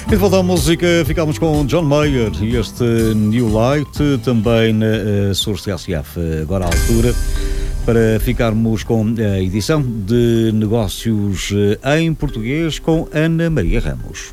E de volta à música, ficámos com John Mayer e este New Light, também na Source TSF. Agora à altura para ficarmos com a edição de negócios em português com Ana Maria Ramos.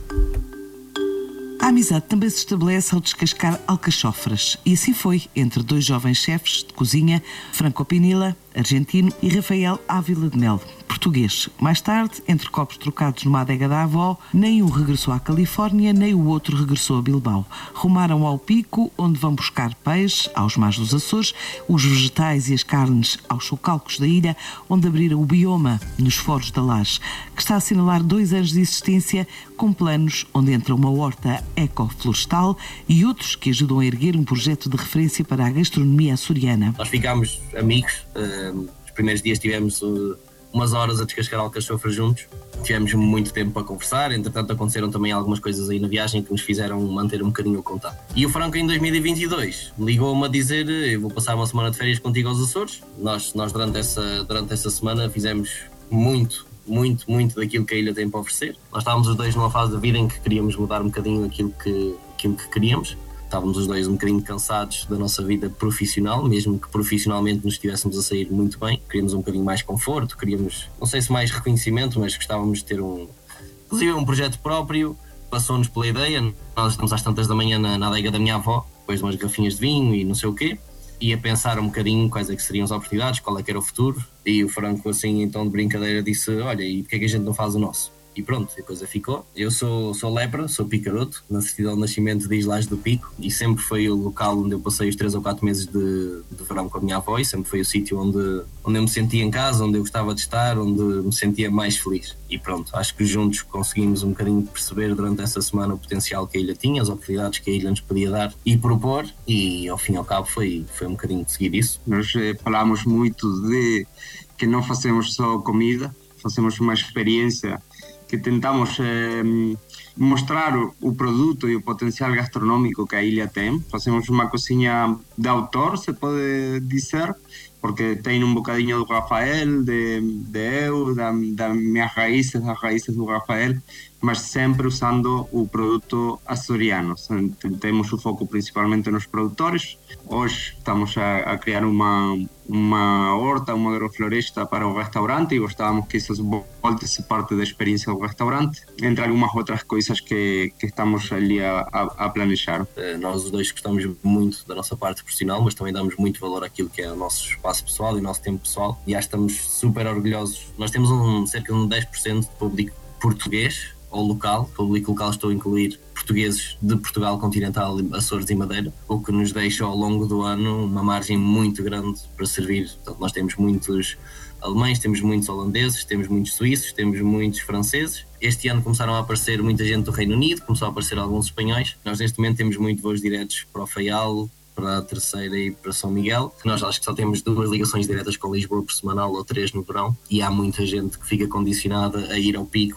A amizade também se estabelece ao descascar alcachofras. E assim foi entre dois jovens chefes de cozinha, Franco Pinilla, argentino, e Rafael Ávila de Mel, português. Mais tarde, entre copos trocados numa adega da avó, nem um regressou à Califórnia, nem o outro regressou a Bilbao. Rumaram ao Pico, onde vão buscar peixe, aos mares dos Açores, os vegetais e as carnes aos socalcos da ilha, onde abriram o bioma, nos Foros da Laje, que está a assinalar 2 anos de existência, com planos onde entra uma horta ecoflorestal e outros que ajudam a erguer um projeto de referência para a gastronomia açoriana. Nós ficámos amigos. Os primeiros dias tivemos umas horas a descascar alcachofras juntos. Tivemos muito tempo para conversar. Entretanto, aconteceram também algumas coisas aí na viagem que nos fizeram manter um bocadinho o contato. E o Franco, em 2022, ligou-me a dizer: eu vou passar uma semana de férias contigo aos Açores. Nós durante essa semana fizemos muito daquilo que a ilha tem para oferecer. Nós estávamos os dois numa fase da vida em que queríamos mudar um bocadinho aquilo que queríamos. Estávamos os dois um bocadinho cansados da nossa vida profissional, mesmo que profissionalmente nos estivéssemos a sair muito bem. Queríamos um bocadinho mais conforto, queríamos, não sei se mais reconhecimento, mas gostávamos de ter inclusive um projeto próprio. Passou-nos pela ideia. Nós estamos às tantas da manhã na adega da minha avó, depois de umas garrafinhas de vinho e não sei o quê, e a pensar um bocadinho quais é que seriam as oportunidades, qual é que era o futuro. E o Franco, assim, então de brincadeira, disse: olha, e porquê é que a gente não faz o nosso? E pronto, a coisa ficou. Eu sou lepra, sou picaroto, na certidão de nascimento diz Laje do Pico, e sempre foi o local onde eu passei os 3 ou 4 meses de verão com a minha avó, e sempre foi o sítio onde eu me sentia em casa, onde eu gostava de estar, onde me sentia mais feliz. E pronto, acho que juntos conseguimos um bocadinho perceber durante essa semana o potencial que a ilha tinha, as oportunidades que a ilha nos podia dar e propor, e ao fim e ao cabo foi um bocadinho de seguir isso. Nós falamos muito de que não fazemos só comida, fazemos uma experiência que tentamos mostrar o produto e o potencial gastronómico que a ilha tem. Fazemos uma cozinha de autor, se pode dizer, porque tem um bocadinho do Rafael, das minhas raízes, das raízes do Rafael, mas sempre usando o produto açoriano. Temos o foco principalmente nos produtores. Hoje estamos a criar uma horta, uma agrofloresta para o restaurante, e gostávamos que isso volte a ser parte da experiência do restaurante, entre algumas outras coisas que estamos ali a planejar. Nós os dois gostamos muito da nossa parte profissional, mas também damos muito valor àquilo que é o nosso espaço pessoal e o nosso tempo pessoal, e acho que estamos super orgulhosos. Nós temos cerca de 10% de público português ou local. Público local estou a incluir portugueses de Portugal continental, Açores e Madeira, o que nos deixa ao longo do ano uma margem muito grande para servir. Portanto, nós temos muitos alemães, temos muitos holandeses, temos muitos suíços, temos muitos franceses. Este ano começaram a aparecer muita gente do Reino Unido, começou a aparecer alguns espanhóis. Nós neste momento temos muitos voos diretos para o Faial, para a Terceira e para São Miguel. Nós acho que só temos 2 ligações diretas com Lisboa por semanal ou 3 no verão, e há muita gente que fica condicionada a ir ao Pico